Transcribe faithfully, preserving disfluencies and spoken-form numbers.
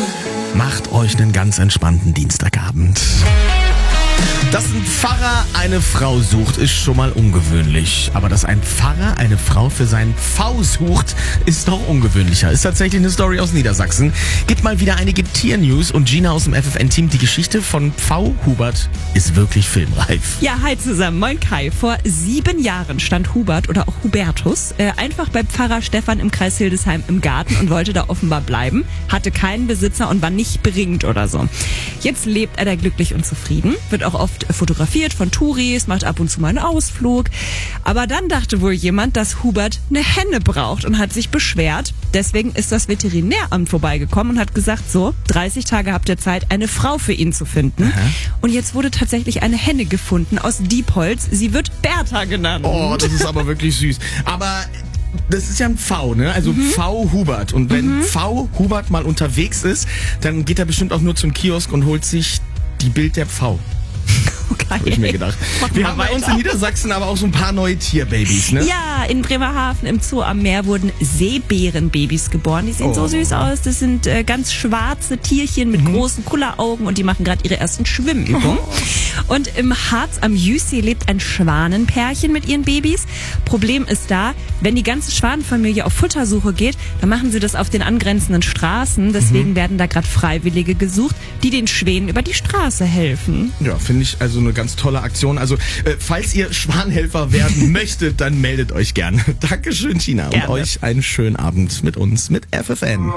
Macht euch einen ganz entspannten Dienstagabend. Dass ein Pfarrer eine Frau sucht, ist schon mal ungewöhnlich. Aber dass ein Pfarrer eine Frau für seinen Pfau sucht, ist noch ungewöhnlicher. Ist tatsächlich eine Story aus Niedersachsen. Gibt mal wieder einige Tiernews und Gina aus dem F F N-Team. Die Geschichte von Pfau Hubert ist wirklich filmreif. Ja, hi zusammen. Moin Kai. Vor sieben Jahren stand Hubert oder auch Hubertus äh, einfach bei Pfarrer Stefan im Kreis Hildesheim im Garten und wollte da offenbar bleiben. Hatte keinen Besitzer und war nicht beringend oder so. Jetzt lebt er da glücklich und zufrieden. Wird auch oft fotografiert von Touris, macht ab und zu mal einen Ausflug. Aber dann dachte wohl jemand, dass Hubert eine Henne braucht und hat sich beschwert. Deswegen ist das Veterinäramt vorbeigekommen und hat gesagt, so, dreißig Tage habt ihr Zeit, eine Frau für ihn zu finden. Aha. Und jetzt wurde tatsächlich eine Henne gefunden aus Diepholz. Sie wird Bertha genannt. Oh, das ist aber wirklich süß. Aber das ist ja ein Pfau, ne? Also mhm. Pfau Hubert. Und wenn mhm. Pfau Hubert mal unterwegs ist, dann geht er bestimmt auch nur zum Kiosk und holt sich die Bild der Pfau. Okay. Habe ich mir gedacht. Wir haben bei uns in Niedersachsen aber auch so ein paar neue Tierbabys, ne? Ja, in Bremerhaven im Zoo am Meer wurden Seebärenbabys geboren. Die sehen oh. so süß aus. Das sind äh, ganz schwarze Tierchen mit mhm. großen Kulleraugen und die machen gerade ihre ersten Schwimmübungen. Oh. Und im Harz am Jüssee lebt ein Schwanenpärchen mit ihren Babys. Problem ist da, wenn die ganze Schwanenfamilie auf Futtersuche geht, dann machen sie das auf den angrenzenden Straßen. Deswegen mhm. werden da gerade Freiwillige gesucht, die den Schwänen über die Straße helfen. Ja, finde ich also eine ganz tolle Aktion. Also, äh, falls ihr Schwanhelfer werden möchtet, dann meldet euch gerne. Dankeschön, Tina. Gerne. Und euch einen schönen Abend mit uns, mit F F N.